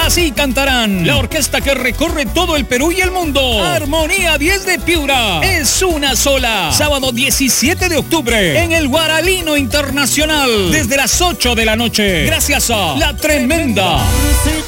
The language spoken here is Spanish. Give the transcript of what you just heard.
Así cantarán la orquesta que recorre todo el Perú y el mundo. Armonía 10 de Piura. Es una sola. Sábado 17 de octubre en el Guaralino Internacional. Desde las 8 de la noche. Gracias a La Tremenda.